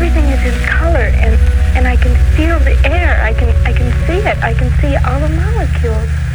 everything is in color, and I can feel the air. I can see it. I can see all the molecules.